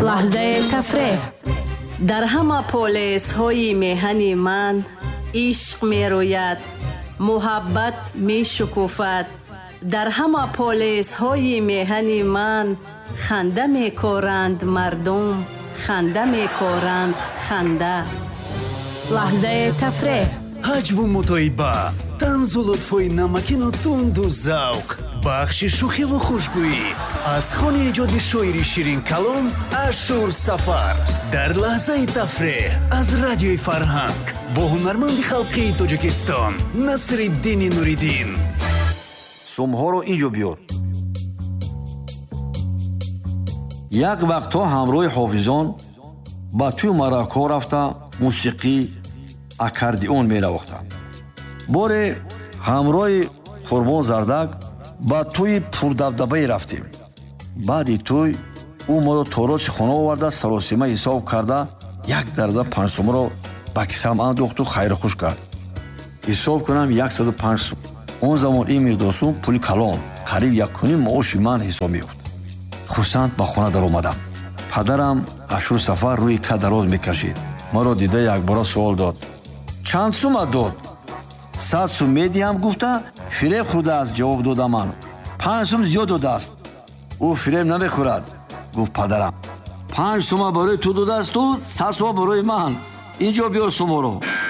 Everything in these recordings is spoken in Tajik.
لحظه تفریح. در همه پولیس های میهن من عشق می روید، محبت می شکوفد. در همه پولیس های میهن من خنده می کارند مردم، خنده می کارند خنده. لحظه تفریح. ҳаҷву мутоиба, танзу лутфои намакину тунду завқ, бахши шӯхиву хушгӯӣ аз хони эҷоди шоири ширин калом Ашур Сафар дар лаҳзаи тафреҳ аз радиои Фарҳанг бо ҳунарманди халқии Тоҷикистон Насриддини Нуриддин. сумҳоро инҷо биёр. як вақтҳо ҳамроҳи ҳофизон ба тӯи маракҳо рафта мусиқӣ аккордеон меравохтанд. боре ҳамроҳи Қурбон Зардак ба тӯи пурдабдабае рафтем. баъди тӯй ӯ моро тороси хона оварда саросима ҳисоб карда 1 5 сомро ба кисам андохту хайрухуш кард. ҳисоб кунам 105 сом. он замон ин миқдор сум пули калон, қариб 1.5 маоши ман ҳисоб меёфт. хусанд ба хона даромадам. падарам Ашур Сафар рӯи кад дароз мекашид. маро дида якбора суол дод: чанд сума дод? 100 сум медиҳам гуфта фиреб хӯрдааст. ҷавоб додам ман: 5 сум зиёд додааст. ӯ фиреб намехӯрад, гуфт падарам. 5 сума барои ту додаасту 100 сума барои ман. инҷо биёр суморо.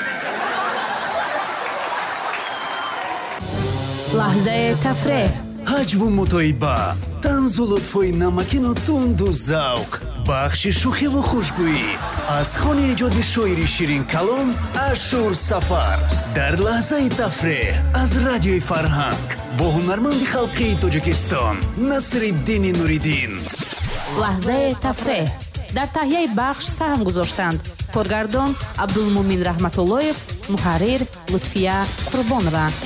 лаҳзаи тафреҳ. ҳаҷву мутоиба, танзу лутфои намакину тунду завқ, бахши шӯхиву хушгӯӣ аз хони эҷоди шоири ширин калом Ашур Сафар дар лаҳзаи тафреҳ аз радиои Фарҳанг бо ҳунарманди халқии Тоҷикистон Насриддини Нуриддин. лаҳзаи тафреҳ. дар таҳияи бахш саҳм гузоштанд коргардон Абдулмумин Раҳматуллоев, муҳаррир Лутфия Қурбонова.